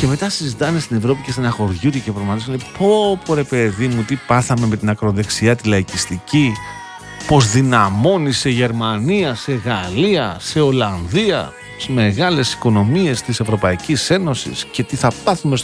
Και μετά συζητάνε στην Ευρώπη και στεναχωριούνται και προγραμματίζουν. Πω ρε παιδί μου, τι πάθαμε με την ακροδεξιά, τη λαϊκιστική. Πως δυναμώνει σε Γερμανία, σε Γαλλία, σε Ολλανδία, στις μεγάλες οικονομίες της Ευρωπαϊκής Ένωσης, και τι θα πάθουμε